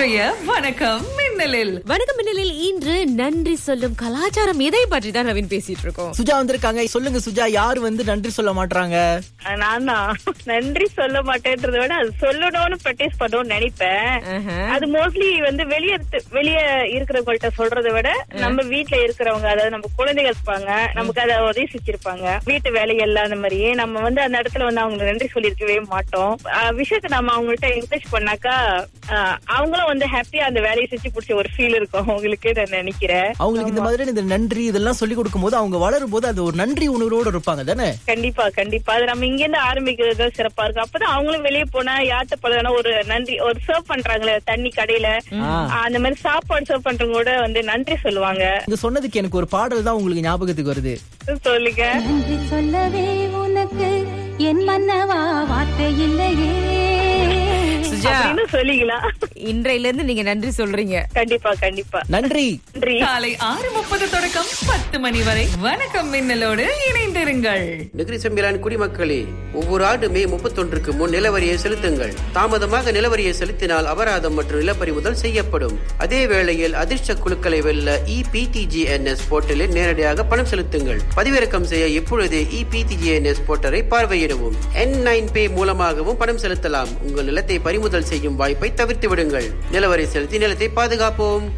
இன்றைய வணக்கம் மின்னலில் இன்று நன்றி சொல்லும் கலாச்சாரம் இதை பற்றி தான் நவீன் பேசிட்டு இருக்கோம். சுஜா வந்திருக்காங்க. சொல்லுங்க சுஜா, யாரு நன்றி சொல்ல மாட்டாங்க? நான் தான் நன்றி சொல்ல மாட்டேன்றத விட அது சொல்லணும்னு ப்ராக்டிஸ் பண்ணணும்னு நினைப்பேன். அது மோஸ்ட்லி வெளியே இருக்கிறவங்கள்ட்ட சொல்றதை விட நம்ம வீட்டுல இருக்கிறவங்க, அதாவது நம்ம குழந்தைகள் இருப்பாங்க, நமக்கு அதை உதவி செஞ்சிருப்பாங்க, வீட்டு வேலைகள்லாம் அந்த மாதிரியே நம்ம அந்த இடத்துல அவங்க நன்றி சொல்லிருக்கவே மாட்டோம். விஷயத்த நம்ம அவங்கள்ட்ட என்கரேஜ் பண்ணாக்கா அவங்களும் ஹாப்பியா அந்த வேலையை செஞ்சு பிடிச்ச ஒரு ஃபீல் இருக்கும் அவங்களுக்கு. நான் நினைக்கிறேன் அவங்களுக்கு இந்த மாதிரி இந்த நன்றி இதெல்லாம் சொல்லி கொடுக்கும் போது அவங்க வளரும் போது அது ஒரு நன்றி உணர்வோடு இருப்பாங்க தானே? கண்டிப்பா கண்டிப்பா. அது நம்ம இங்க இருந்து ஆரம்பிக்கிறது சிறப்பா இருக்கும். அப்பதான் அவங்களும் வெளியே போனா யார்கிட்ட போனா ஒரு நன்றி, ஒரு சர்வ் பண்றாங்களே தண்ணி கடையில, அந்த மாதிரி சாப்பாடு சர்வ் பண்றவங்க கூட நன்றி சொல்லுவாங்க. நீங்க சொன்னதுக்கு எனக்கு ஒரு பாடல் தான் உங்களுக்கு ஞாபகத்துக்கு வருது. சொல்லுங்க. நன்றி சொல்லவே உனக்கு என் மன்னவா வார்த்தை இல்லையே. சொல்லிக்கலாம். இன்றையில இருந்து நீங்க நன்றி சொல்றீங்க. கண்டிப்பா கண்டிப்பா. நன்றி. காலை 6:30 தொடக்கம் 10 மணி வரை வணக்கம் மின்னலோடு இணைந்திருங்கள். நெகிரி செம்பிலான் குடிமக்களே, ஒவ்வொரு ஆண்டு மே 31க்கு முன் நிலவரியை செலுத்துங்கள். தாமதமாக நிலவரியை செலுத்தினால் அபராதம் மற்றும் நிலப்பறிமுதல் செய்யப்படும். அதே வேளையில் அதிர்ஷ்ட குழுக்களை வெல்ல EPTGNS போர்ட்டலில் நேரடியாக பணம் செலுத்துங்கள். பதிவிறக்கம் செய்ய இப்பொழுதே EPTGNS போர்ட்டலை பார்வையிடவும். N9Pay மூலமாகவும் பணம் செலுத்தலாம். உங்கள் நிலத்தை பறிமுதல் செய்யும் வாய்ப்பை தவிர்த்து விடுங்கள். நிலவரி செலுத்தி நிலத்தை பாதுகாப்போம்.